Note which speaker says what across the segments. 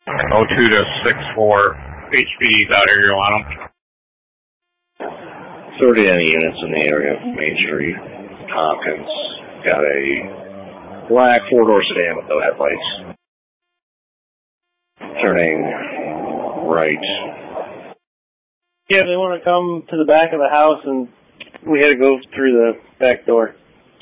Speaker 1: 02 to 64 HPD's out here, you want them?
Speaker 2: 30 any units in the area of Main Street. Hopkins got a black four-door sedan with no headlights. Turning right.
Speaker 3: Yeah, they want to come to the back of the house, and we had to go through the back door.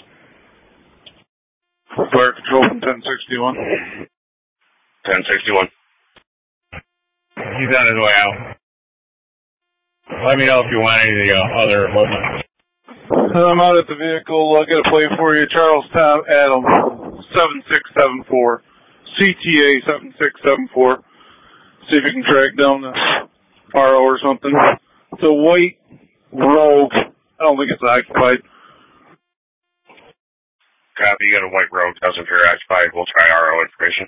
Speaker 1: Fire control from 1061.
Speaker 2: 1061.
Speaker 1: He's on his way out. Let me know if you want any of the other equipment. I'm out at the vehicle. I'll get a plate for you. Charlestown, Adam, 7674. CTA 7674. See if you can track down the RO or something. It's a white Rogue. I don't think it's occupied.
Speaker 2: Copy, you got a white Rogue. Doesn't appear occupied. We'll try RO information.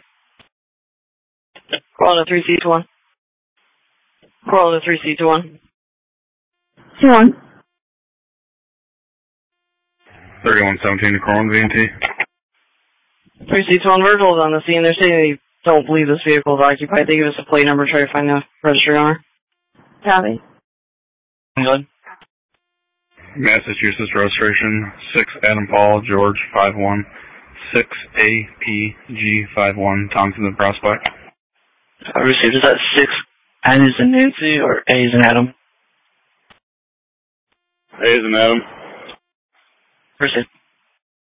Speaker 4: Call on the 3C21. Call on the 3C21.
Speaker 5: 21.
Speaker 1: 3117 to Corwin VNT.
Speaker 4: 3C21 Virgil is on the scene. They're saying they don't believe this vehicle is occupied. They give us a plate number, try to find the registry owner.
Speaker 5: Copy.
Speaker 4: Good.
Speaker 1: Massachusetts registration 6 Adam Paul George 51 6 APG 51 Thompson Prospect.
Speaker 4: I received, is that 6 N is in Nancy or A is in Adam?
Speaker 1: A is in Adam.
Speaker 4: Received.